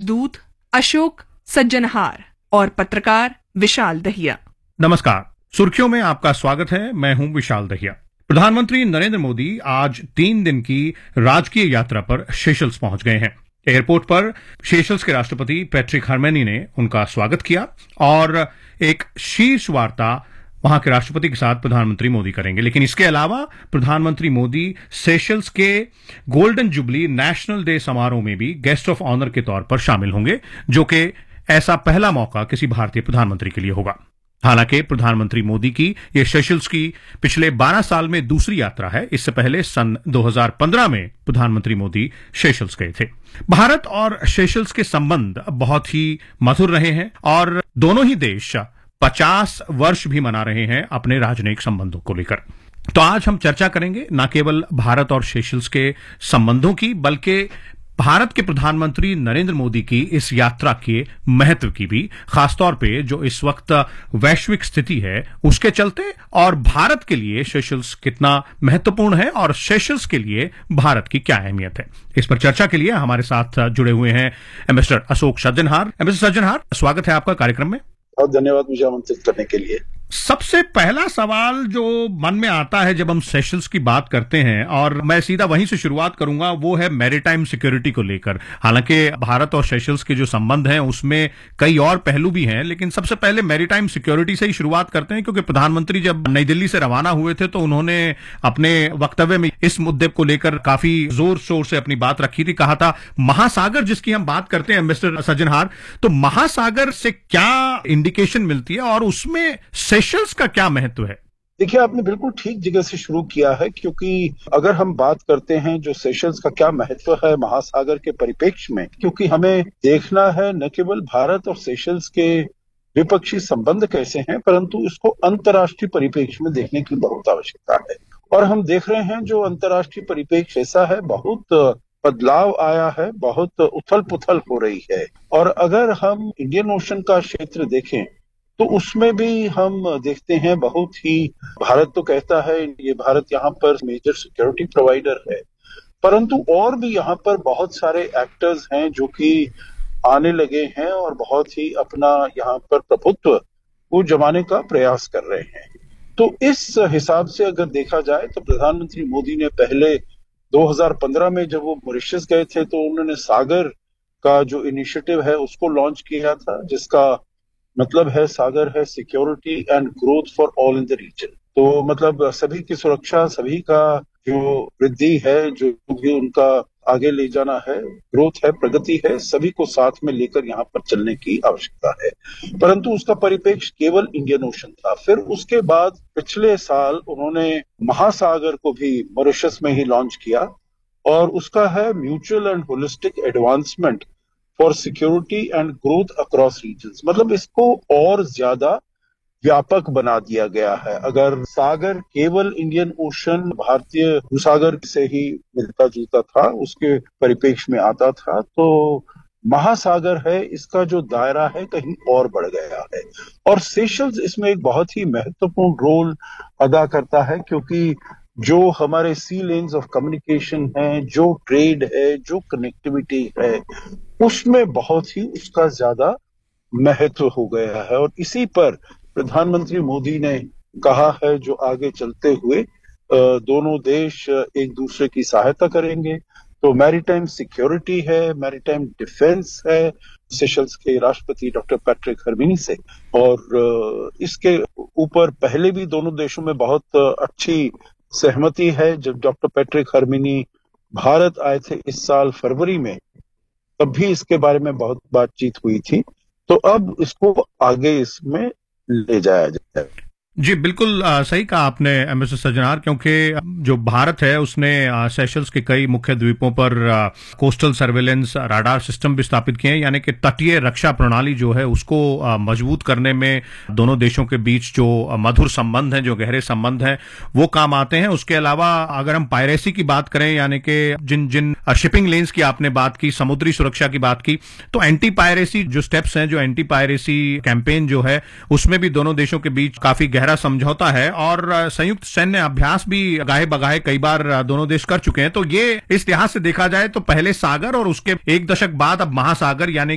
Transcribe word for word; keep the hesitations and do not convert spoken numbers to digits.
राजदूत अशोक सज्जनहार और पत्रकार विशाल दहिया। नमस्कार, सुर्खियों में आपका स्वागत है। मैं हूं विशाल दहिया। प्रधानमंत्री नरेंद्र मोदी आज तीन दिन की राजकीय यात्रा पर सेशल्स पहुंच गए हैं। एयरपोर्ट पर सेशल्स के राष्ट्रपति पैट्रिक हरमनी ने उनका स्वागत किया और एक शीर्ष वार्ता वहां के राष्ट्रपति के साथ प्रधानमंत्री मोदी करेंगे। लेकिन इसके अलावा प्रधानमंत्री मोदी सेशल्स के गोल्डन जुबली नेशनल डे समारोह में भी गेस्ट ऑफ ऑनर के तौर पर शामिल होंगे, जो कि ऐसा पहला मौका किसी भारतीय प्रधानमंत्री के लिए होगा। हालांकि प्रधानमंत्री मोदी की यह सेशल्स की पिछले बारह साल में दूसरी यात्रा है। इससे पहले सन दो हज़ार पंद्रह में प्रधानमंत्री मोदी सेशल्स गए थे। भारत और सेशल्स के संबंध बहुत ही मधुर रहे हैं और दोनों ही देश पचास वर्ष भी मना रहे हैं अपने राजनयिक संबंधों को लेकर। तो आज हम चर्चा करेंगे न केवल भारत और सेशल्स के संबंधों की, बल्कि भारत के प्रधानमंत्री नरेंद्र मोदी की इस यात्रा के महत्व की भी, खासतौर पे जो इस वक्त वैश्विक स्थिति है उसके चलते, और भारत के लिए सेशल्स कितना महत्वपूर्ण है और सेशल्स के लिए भारत की क्या अहमियत है। इस पर चर्चा के लिए हमारे साथ जुड़े हुए हैं एम्बेसडर अशोक सज्जनहार। एम्बेसडर सज्जनहार, स्वागत है आपका कार्यक्रम में। बहुत धन्यवाद मुझे आमंत्रित करने के लिए। सबसे पहला सवाल जो मन में आता है जब हम सेशल्स की बात करते हैं, और मैं सीधा वहीं से शुरुआत करूंगा, वो है मैरीटाइम सिक्योरिटी को लेकर। हालांकि भारत और सेशल्स के जो संबंध हैं उसमें कई और पहलू भी हैं, लेकिन सबसे पहले मैरीटाइम सिक्योरिटी से ही शुरुआत करते हैं, क्योंकि प्रधानमंत्री जब नई दिल्ली से रवाना हुए थे तो उन्होंने अपने वक्तव्य में इस मुद्दे को लेकर काफी जोर शोर से अपनी बात रखी थी। कहा था महासागर जिसकी हम बात करते हैं मिस्टर सज्जनहार, तो महासागर से क्या इंडिकेशन मिलती है और उसमें सेशल्स का क्या महत्व है? देखिए, आपने बिल्कुल ठीक जगह से शुरू किया है, क्योंकि अगर हम बात करते हैं जो सेशल्स का क्या महत्व है महासागर के परिप्रेक्ष्य में, क्योंकि हमें देखना है न केवल भारत और सेशल्स के द्विपक्षीय संबंध कैसे हैं, परंतु इसको अंतर्राष्ट्रीय परिप्रेक्ष्य में देखने की बहुत आवश्यकता है। और हम देख रहे हैं जो अंतर्राष्ट्रीय परिप्रेक्ष्य ऐसा है, बहुत बदलाव आया है, बहुत उथल पुथल हो रही है। और अगर हम इंडियन ओशन का क्षेत्र देखें तो उसमें भी हम देखते हैं बहुत ही, भारत तो कहता है ये भारत यहाँ पर मेजर सिक्योरिटी प्रोवाइडर है, परंतु और भी यहाँ पर बहुत सारे एक्टर्स हैं जो कि आने लगे हैं और बहुत ही अपना यहाँ पर प्रभुत्व को जमाने का प्रयास कर रहे हैं। तो इस हिसाब से अगर देखा जाए तो प्रधानमंत्री मोदी ने पहले दो हज़ार पंद्रह में जब वो मॉरिशस गए थे तो उन्होंने सागर का जो इनिशिएटिव है उसको लॉन्च किया था, जिसका मतलब है सागर है security and growth for all in the reason. तो मतलब सभी की सुरक्षा, सभी का जो वृद्धि है, जो भी उनका आगे ले जाना है, ग्रोथ है, प्रगति है, सभी को साथ में लेकर यहाँ पर चलने की आवश्यकता है। परंतु उसका परिप्रेक्ष्य केवल इंडियन ओशन था। फिर उसके बाद पिछले साल उन्होंने महासागर को भी मॉरिशस में ही लॉन्च किया, और उसका है mutual and holistic advancement for security and growth across regions. मतलब इसको और ज्यादा व्यापक बना दिया गया है। अगर सागर केवल इंडियन ओशन, भारतीय भूसागर से ही मिलता जुलता था, उसके परिप्रेक्ष्य में आता था, तो महासागर है, इसका जो दायरा है कहीं और बढ़ गया है। और सेशल्स इसमें एक बहुत ही महत्वपूर्ण रोल अदा करता है, क्योंकि जो हमारे सी लेन्स ऑफ कम्युनिकेशन है, जो ट्रेड है, जो कनेक्टिविटी है, उसमें बहुत ही उसका ज्यादा महत्व हो गया है। और इसी पर प्रधानमंत्री मोदी ने कहा है जो आगे चलते हुए दोनों देश एक दूसरे की सहायता करेंगे। तो मैरीटाइम सिक्योरिटी है, मैरीटाइम डिफेंस है सेशल्स के राष्ट्रपति डॉक्टर पैट्रिक हरमनी से, और इसके ऊपर पहले भी दोनों देशों में बहुत अच्छी सहमति है। जब डॉक्टर पैट्रिक हरमनी भारत आए थे इस साल फरवरी में, तब भी इसके बारे में बहुत बातचीत हुई थी। तो अब इसको आगे इसमें ले जाया जाए। जी बिल्कुल आ, सही कहा आपने एम्बेसडर सज्जनहार, क्योंकि जो भारत है उसने सेशल्स के कई मुख्य द्वीपों पर आ, कोस्टल सर्वेलेंस राडार सिस्टम भी स्थापित किए हैं, यानी कि तटीय रक्षा प्रणाली जो है उसको आ, मजबूत करने में दोनों देशों के बीच जो मधुर संबंध हैं, जो गहरे संबंध हैं, वो काम आते हैं। उसके अलावा अगर हम पायरेसी की बात करें, यानी कि जिन जिन शिपिंग लेन्स की आपने बात की, समुद्री सुरक्षा की बात की, तो एंटी पायरेसी जो स्टेप्स हैं, जो एंटी पायरेसी कैंपेन जो है, उसमें भी दोनों देशों के बीच काफी गहरा समझौता है और संयुक्त सैन्य अभ्यास भी गाहे बगाहे कई बार दोनों देश कर चुके हैं। तो ये इस लिहाज से देखा जाए तो पहले सागर और उसके एक दशक बाद अब महासागर, यानी